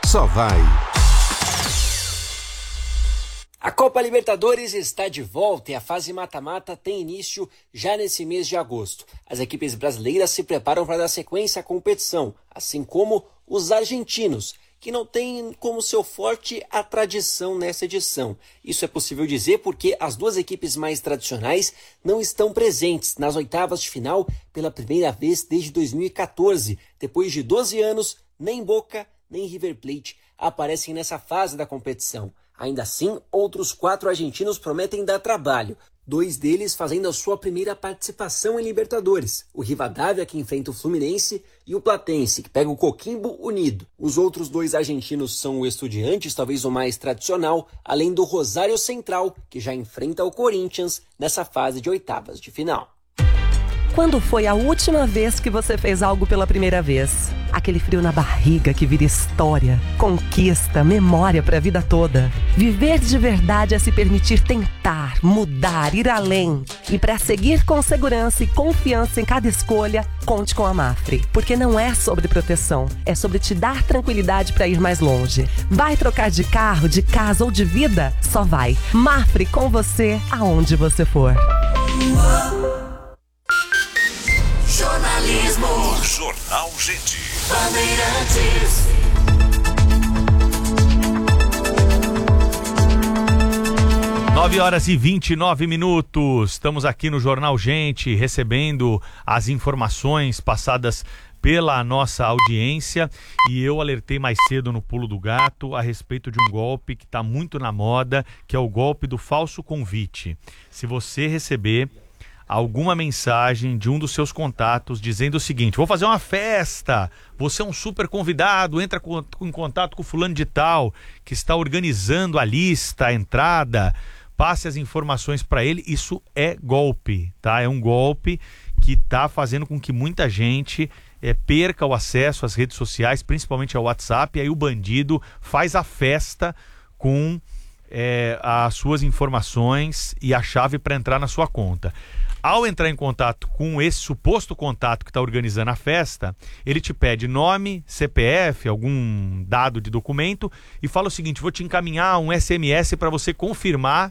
Só vai. A Copa Libertadores está de volta e a fase mata-mata tem início já nesse mês de agosto. As equipes brasileiras se preparam para dar sequência à competição, assim como os argentinos, que não têm como seu forte a tradição nessa edição. Isso é possível dizer porque as duas equipes mais tradicionais não estão presentes nas oitavas de final pela primeira vez desde 2014. Depois de 12 anos, nem Boca nem River Plate aparecem nessa fase da competição. Ainda assim, outros 4 argentinos prometem dar trabalho, 2 deles fazendo a sua primeira participação em Libertadores. O Rivadavia, que enfrenta o Fluminense, e o Platense, que pega o Coquimbo Unido. Os outros 2 argentinos são o Estudiantes, talvez o mais tradicional, além do Rosário Central, que já enfrenta o Corinthians nessa fase de oitavas de final. Quando foi a última vez que você fez algo pela primeira vez? Aquele frio na barriga que vira história, conquista, memória para a vida toda. Viver de verdade é se permitir tentar, mudar, ir além. E para seguir com segurança e confiança em cada escolha, conte com a Mafre. Porque não é sobre proteção, é sobre te dar tranquilidade para ir mais longe. Vai trocar de carro, de casa ou de vida? Só vai. Mafre com você, aonde você for. Jornalismo. Jornal Gente. Bandeirantes. Nove horas e 29 minutos. Estamos aqui no Jornal Gente, recebendo as informações passadas pela nossa audiência, e eu alertei mais cedo no Pulo do Gato a respeito de um golpe que está muito na moda, que é o golpe do falso convite. Se você receber alguma mensagem de um dos seus contatos dizendo o seguinte: vou fazer uma festa, você é um super convidado, entra em contato com o fulano de tal, que está organizando a lista, a entrada, passe as informações para ele. Isso é golpe, tá? É um golpe que está fazendo com que muita gente perca o acesso às redes sociais, principalmente ao WhatsApp, e aí o bandido faz a festa com as suas informações e a chave para entrar na sua conta. Ao entrar em contato com esse suposto contato que está organizando a festa, ele te pede nome, CPF, algum dado de documento, e fala o seguinte: vou te encaminhar um SMS para você confirmar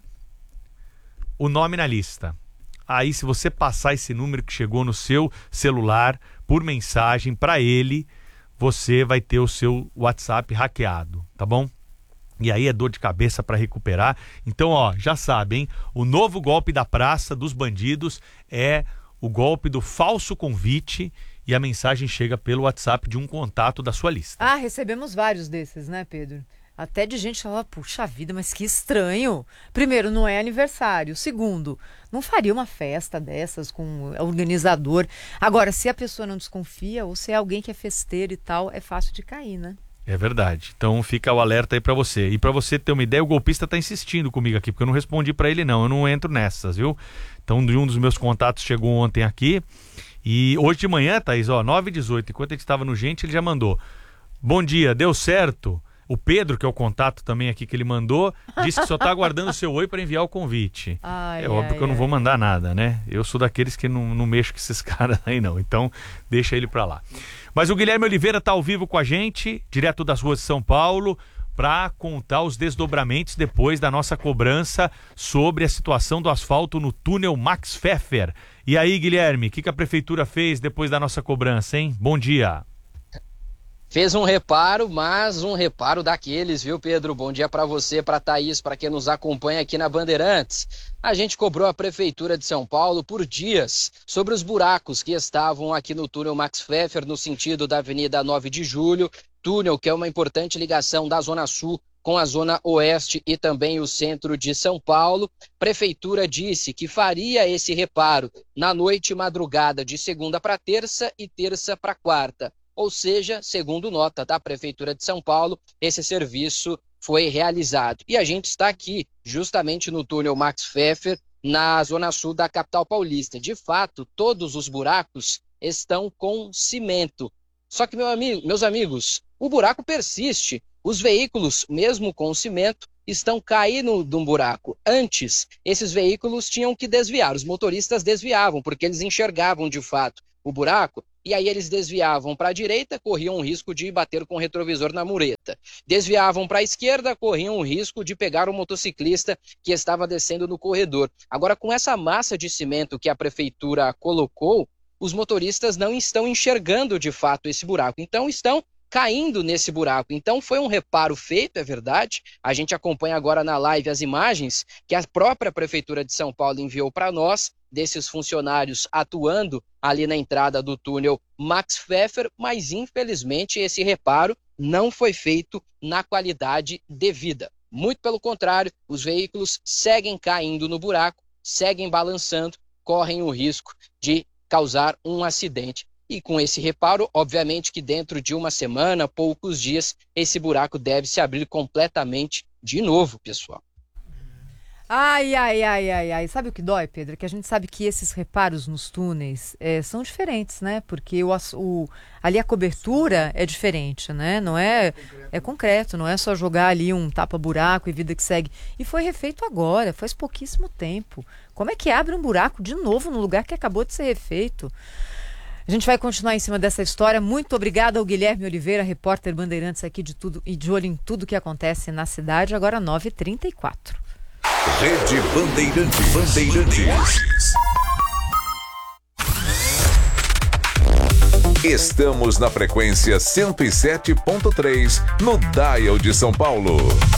o nome na lista. Aí, se você passar esse número que chegou no seu celular por mensagem para ele, você vai ter o seu WhatsApp hackeado, tá bom? E aí é dor de cabeça para recuperar. Então, já sabem, o novo golpe da praça dos bandidos é o golpe do falso convite, e a mensagem chega pelo WhatsApp de um contato da sua lista. Recebemos vários desses, né, Pedro? Até de gente que fala, puxa vida, mas que estranho. Primeiro, não é aniversário. Segundo, não faria uma festa dessas com o organizador. Agora, se a pessoa não desconfia, ou se é alguém que é festeiro e tal, é fácil de cair, né? É verdade. Então fica o alerta aí pra você. E pra você ter uma ideia, o golpista tá insistindo comigo aqui, porque eu não respondi pra ele não. Eu não entro nessas, viu? Então, de um dos meus contatos chegou ontem aqui. E hoje de manhã, Thaís, 9h18, enquanto a gente estava no Gente, ele já mandou: bom dia, deu certo? O Pedro, que é o contato também aqui que ele mandou, disse que só tá aguardando o seu oi para enviar o convite. Óbvio que eu não vou mandar nada, né? Eu sou daqueles que não mexo com esses caras aí não. Então, deixa ele pra lá. Mas o Guilherme Oliveira tá ao vivo com a gente, direto das ruas de São Paulo, para contar os desdobramentos depois da nossa cobrança sobre a situação do asfalto no túnel Max Pfeffer. E aí, Guilherme, o que a prefeitura fez depois da nossa cobrança, hein? Bom dia. Fez um reparo, mas um reparo daqueles, viu, Pedro? Bom dia para você, para Thaís, para quem nos acompanha aqui na Bandeirantes. A gente cobrou a Prefeitura de São Paulo por dias sobre os buracos que estavam aqui no túnel Max Pfeffer, no sentido da Avenida 9 de Julho, túnel que é uma importante ligação da Zona Sul com a Zona Oeste e também o centro de São Paulo. Prefeitura disse que faria esse reparo na noite e madrugada de segunda para terça e terça para quarta. Ou seja, segundo nota da Prefeitura de São Paulo, esse serviço foi realizado. E a gente está aqui, justamente no túnel Max Pfeffer, na zona sul da capital paulista. De fato, todos os buracos estão com cimento. Só que, meus amigos, o buraco persiste. Os veículos, mesmo com cimento, estão caindo de um buraco. Antes, esses veículos tinham que desviar. Os motoristas desviavam, porque eles enxergavam de fato o buraco, e aí eles desviavam para a direita, corriam o risco de bater com o retrovisor na mureta. Desviavam para a esquerda, corriam o risco de pegar o motociclista que estava descendo no corredor. Agora, com essa massa de cimento que a prefeitura colocou, os motoristas não estão enxergando de fato esse buraco, então estão caindo nesse buraco. Então foi um reparo feito, é verdade. A gente acompanha agora na live as imagens que a própria Prefeitura de São Paulo enviou para nós, desses funcionários atuando ali na entrada do túnel Max Pfeffer, mas infelizmente esse reparo não foi feito na qualidade devida. Muito pelo contrário, os veículos seguem caindo no buraco, seguem balançando, correm o risco de causar um acidente. E com esse reparo, obviamente que dentro de uma semana, poucos dias, esse buraco deve se abrir completamente de novo, pessoal. Ai. Sabe o que dói, Pedro? Que a gente sabe que esses reparos nos túneis são diferentes, né? Porque ali a cobertura é diferente, né? Não é concreto, não é só jogar ali um tapa-buraco e vida que segue. E foi refeito agora, faz pouquíssimo tempo. Como é que abre um buraco de novo no lugar que acabou de ser refeito? A gente vai continuar em cima dessa história. Muito obrigada ao Guilherme Oliveira, repórter Bandeirantes aqui de tudo e de olho em tudo que acontece na cidade. Agora 9h34. Rede Bandeirantes. Estamos na frequência 107.3 no Dial de São Paulo.